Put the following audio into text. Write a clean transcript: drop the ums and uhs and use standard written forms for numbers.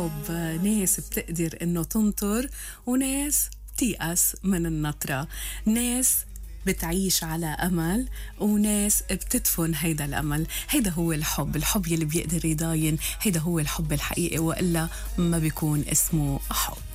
الحب ناس بتقدر إنه تنطر وناس بتيأس من النطرة، ناس بتعيش على أمل وناس بتدفن هيدا الأمل. هيدا هو الحب يلي بيقدر يضاين، هيدا هو الحب الحقيقي، وإلا ما بيكون اسمه حب.